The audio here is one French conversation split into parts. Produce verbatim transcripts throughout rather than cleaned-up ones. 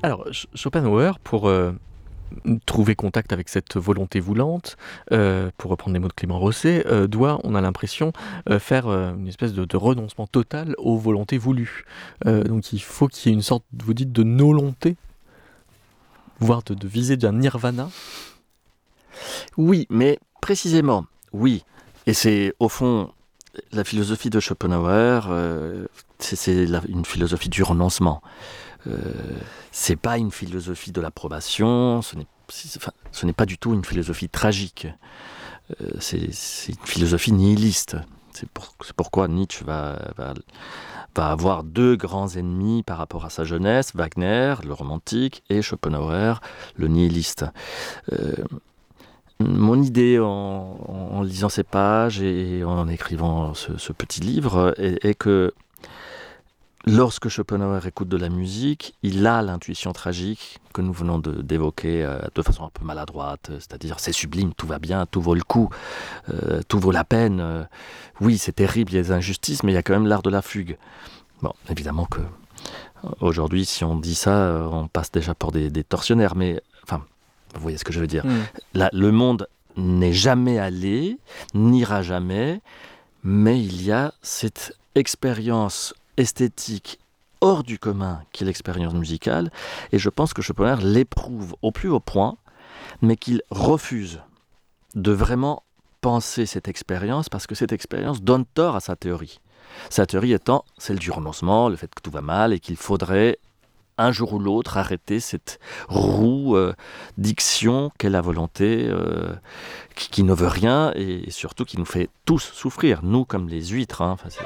Alors, Sch- Schopenhauer, pour euh, trouver contact avec cette volonté voulante, euh, pour reprendre les mots de Clément Rosset, euh, doit, on a l'impression, euh, faire euh, une espèce de, de renoncement total aux volontés voulues. Euh, donc il faut qu'il y ait une sorte, vous dites, de nolonté, voire de, de visée d'un nirvana. Oui, mais précisément, oui. Et c'est au fond la philosophie de Schopenhauer, euh, c'est, c'est la- une philosophie du renoncement. Euh, c'est pas une philosophie de l'approbation, ce n'est, c'est- enfin, ce n'est pas du tout une philosophie tragique. Euh, c'est, c'est une philosophie nihiliste. C'est, pour- c'est pourquoi Nietzsche va, va, va avoir deux grands ennemis par rapport à sa jeunesse, Wagner, le romantique, et Schopenhauer, le nihiliste. Euh, Mon idée en, en- en lisant ces pages et en écrivant ce, ce petit livre est, est que lorsque Schopenhauer écoute de la musique, il a l'intuition tragique que nous venons de, d'évoquer euh, de façon un peu maladroite, c'est-à-dire c'est sublime, tout va bien, tout vaut le coup, euh, tout vaut la peine. euh, oui, c'est terrible, il y a des injustices, mais il y a quand même l'art de la fugue. Bon, évidemment que aujourd'hui, si on dit ça, euh, on passe déjà pour des, des tortionnaires, mais enfin, vous voyez ce que je veux dire. Hmm. La- le monde n'est jamais allé, n'ira jamais, mais il y a cette expérience esthétique hors du commun qui est l'expérience musicale, et je pense que Schopenhauer l'éprouve au plus haut point, mais qu'il refuse de vraiment penser cette expérience, parce que cette expérience donne tort à sa théorie. Sa théorie étant celle du renoncement, le fait que tout va mal, et qu'il faudrait un jour ou l'autre arrêter cette roue euh, diction qu'est la volonté, euh, qui, qui ne veut rien et surtout qui nous fait tous souffrir, nous comme les huîtres. Hein. Enfin, c'est...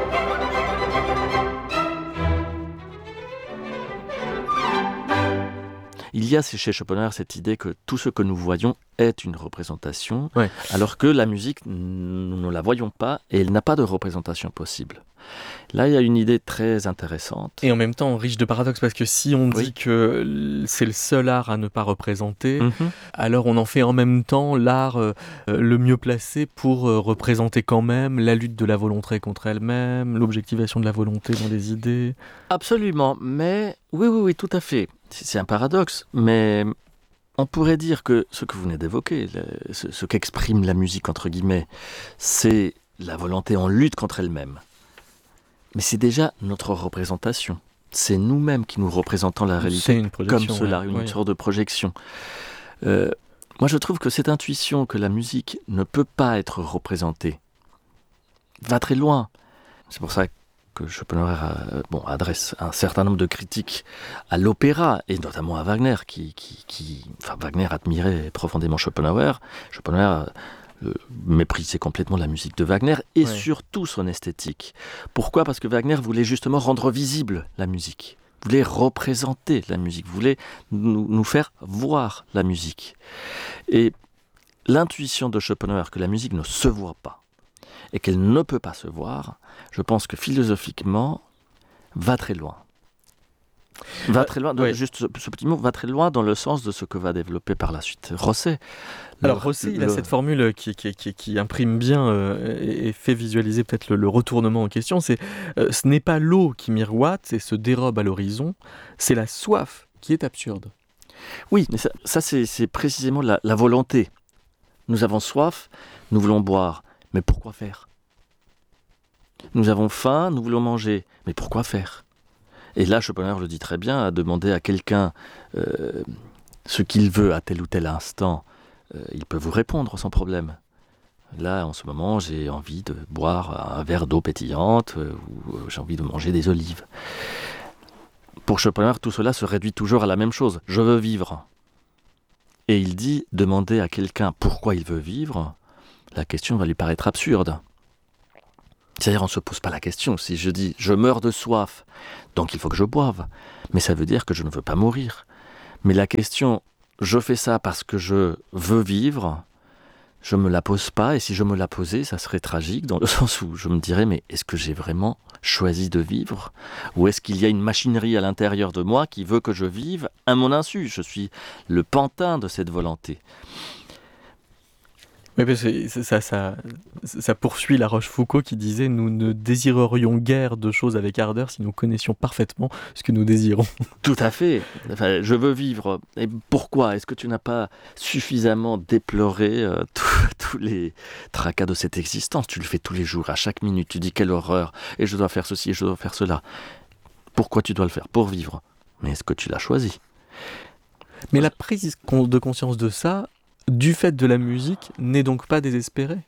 Il y a chez Schopenhauer cette idée que tout ce que nous voyons est une représentation, Ouais. alors que la musique, nous ne la voyons pas et elle n'a pas de représentation possible. Là, il y a une idée très intéressante. Et en même temps riche de paradoxes, parce que si on Oui. dit que l- c'est le seul art à ne pas représenter, Mhm. alors on en fait en même temps l'art euh, euh, le mieux placé pour euh, représenter quand même la lutte de la volonté contre elle-même, l'objectivation de la volonté dans les idées. Absolument, mais oui, oui, oui, tout à fait. C'est c'est un paradoxe, mais on pourrait dire que ce que vous venez d'évoquer, le- ce, ce qu'exprime la musique, entre guillemets, c'est la volonté en lutte contre elle-même. Mais c'est déjà notre représentation. C'est nous-mêmes qui nous représentons la réalité C'est une projection. comme cela, ouais, une ouais. sorte de projection. Euh, moi, je trouve que cette intuition que la musique ne peut pas être représentée va très loin. C'est pour ça que Schopenhauer euh, bon, adresse un certain nombre de critiques à l'opéra, et notamment à Wagner, qui, qui, qui enfin, Wagner admirait profondément Schopenhauer. Schopenhauer euh, méprisait complètement la musique de Wagner, et Ouais. surtout son esthétique. Pourquoi ? Parce que Wagner voulait justement rendre visible la musique, voulait représenter la musique, voulait nous, nous faire voir la musique. Et l'intuition de Schopenhauer que la musique ne se voit pas, et qu'elle ne peut pas se voir, je pense que philosophiquement, va très loin. Va Euh, très loin, de- ouais. juste ce, ce petit mot, va très loin dans le sens de ce que va développer par la suite Rosset. Alors Le- Rosset, il a le- cette formule qui, qui, qui, qui imprime bien euh, et, et fait visualiser peut-être le, le retournement en question, c'est euh, ce n'est pas l'eau qui miroite et se dérobe à l'horizon, c'est la soif qui est absurde. Oui, mais ça, ça, c'est, c'est précisément la, la volonté. Nous avons soif, nous voulons boire, mais pourquoi faire ? Nous avons faim, nous voulons manger, mais pourquoi faire ? Et là, Schopenhauer le dit très bien, à demander à quelqu'un euh, ce qu'il veut à tel ou tel instant, euh, il peut vous répondre sans problème. Là, en ce moment, j'ai envie de boire un verre d'eau pétillante euh, ou euh, j'ai envie de manger des olives. Pour Schopenhauer, tout cela se réduit toujours à la même chose. Je veux vivre. Et il dit, demander à quelqu'un pourquoi il veut vivre, la question va lui paraître absurde. C'est-à-dire, on ne se pose pas la question. Si je dis, je meurs de soif, donc il faut que je boive. Mais ça veut dire que je ne veux pas mourir. Mais la question, je fais ça parce que je veux vivre, je ne me la pose pas. Et si je me la posais, ça serait tragique, dans le sens où je me dirais, mais est-ce que j'ai vraiment choisi de vivre ? Ou est-ce qu'il y a une machinerie à l'intérieur de moi qui veut que je vive à mon insu ? Je suis le pantin de cette volonté. Oui, parce que c'est- ça, ça, ça poursuit La Rochefoucauld qui disait: nous ne désirerions guère de choses avec ardeur si nous connaissions parfaitement ce que nous désirons. Tout à fait. Enfin, je veux vivre. Et pourquoi? Est-ce que tu n'as pas suffisamment déploré euh, tous tous les tracas de cette existence? Tu le fais tous les jours, à chaque minute. Tu dis quelle horreur, et je dois faire ceci, et je dois faire cela. Pourquoi tu dois le faire? Pour vivre. Mais est-ce que tu l'as choisi? Mais la prise con- de conscience de ça, du fait de la musique, n'est donc pas désespérée.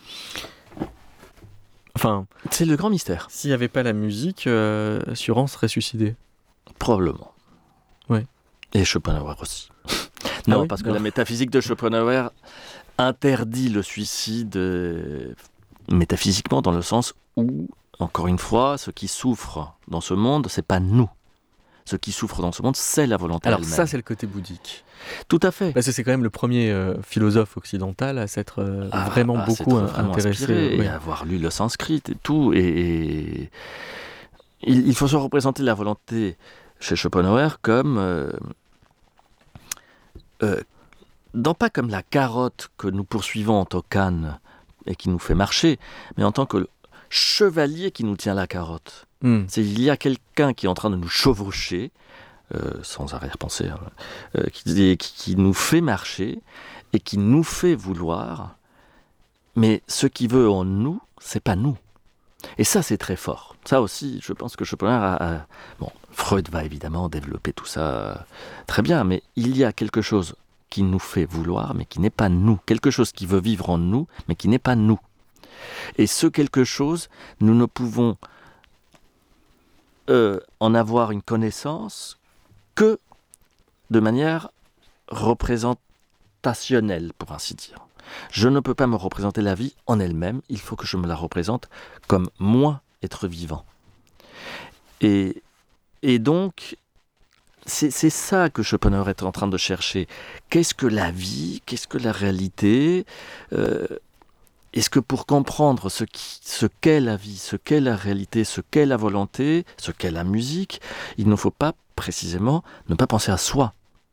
Enfin, C'est le grand mystère. s'il n'y avait pas la musique, euh, Suran serait suicidé. Probablement. Ouais. Et Schopenhauer aussi. non, Ah oui parce que Non. la métaphysique de Schopenhauer interdit le suicide euh, métaphysiquement, dans le sens où, encore une fois, ce qui souffre dans ce monde, c'est pas nous. Ce qui souffre dans ce monde, c'est la volonté Alors elle-même. ça, c'est le côté bouddhique. Tout à fait. Parce que c'est quand même le premier euh, philosophe occidental à s'être euh, Ah, vraiment à beaucoup s'être in- vraiment intéressé. inspiré, oui. et avoir lu le sanskrit et tout. Et, et- il, il faut se représenter la volonté chez Schopenhauer comme... euh, euh, non pas comme la carotte que nous poursuivons en tant qu'âne et qui nous fait marcher, mais en tant que chevalier qui nous tient la carotte. Hmm. C'est il y a quelqu'un qui est en train de nous chevaucher, euh, sans arrière-pensée, hein, euh, qui, qui, qui nous fait marcher et qui nous fait vouloir, mais ce qui veut en nous, c'est pas nous. Et ça, c'est très fort. Ça aussi, je pense que Schopenhauer a, a... Bon, Freud va évidemment développer tout ça euh, très bien, mais il y a quelque chose qui nous fait vouloir, mais qui n'est pas nous. Quelque chose qui veut vivre en nous, mais qui n'est pas nous. Et ce quelque chose, nous ne pouvons euh, en avoir une connaissance que de manière représentationnelle, pour ainsi dire. Je ne peux pas me représenter la vie en elle-même, il faut que je me la représente comme moi, être vivant. Et, et donc, c'est, c'est ça que Schopenhauer est en train de chercher. Qu'est-ce que la vie? Qu'est-ce que la réalité? euh, Est-ce que pour comprendre ce, qui, ce qu'est la vie, ce qu'est la réalité, ce qu'est la volonté, ce qu'est la musique, il ne faut pas précisément ne pas penser à soi.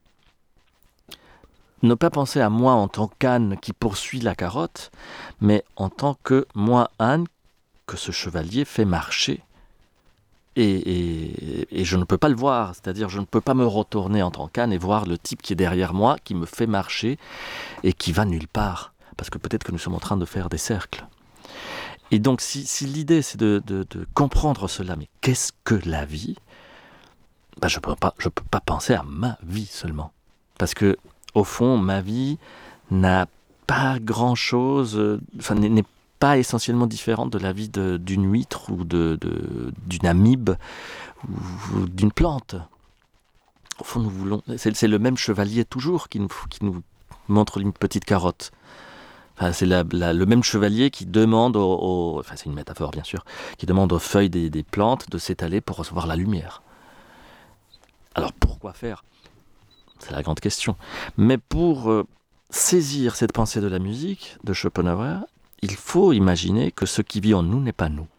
Ne pas penser à moi en tant qu'âne qui poursuit la carotte, mais en tant que moi âne que ce chevalier fait marcher. Et, et, et je ne peux pas le voir, c'est-à-dire je ne peux pas me retourner en tant qu'âne et voir le type qui est derrière moi, qui me fait marcher et qui va nulle part. Parce que peut-être que nous sommes en train de faire des cercles. Et donc si, si l'idée c'est de, de, de comprendre cela, mais qu'est-ce que la vie? Ben, je ne peux pas, je peux pas penser à ma vie seulement. Parce que au fond, ma vie n'a pas grand-chose, euh, enfin, n'est, n'est pas essentiellement différente de la vie de, d'une huître ou de, de, d'une amibe ou, ou d'une plante. Au fond, nous voulons, c'est, c'est le même chevalier toujours qui nous, qui nous montre une petite carotte. Enfin, c'est la, la, le même chevalier qui demande aux, aux, enfin c'est une métaphore bien sûr, qui demande aux feuilles des, des plantes de s'étaler pour recevoir la lumière. Alors pourquoi faire? C'est la grande question. Mais pour euh, saisir cette pensée de la musique de Schopenhauer, il faut imaginer que ce qui vit en nous n'est pas nous.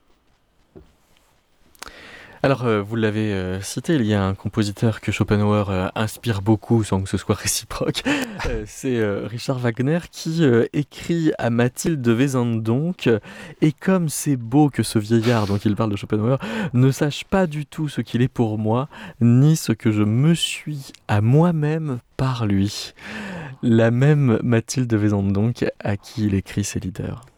Alors, euh, vous l'avez euh, cité, il y a un compositeur que Schopenhauer euh, inspire beaucoup, sans que ce soit réciproque. Euh, c'est euh, Richard Wagner qui euh, écrit à Mathilde de Wesendonck « Et comme c'est beau que ce vieillard, dont il parle de Schopenhauer, ne sache pas du tout ce qu'il est pour moi, ni ce que je me suis à moi-même par lui. » La même Mathilde de Wesendonck à qui il écrit ses leaders.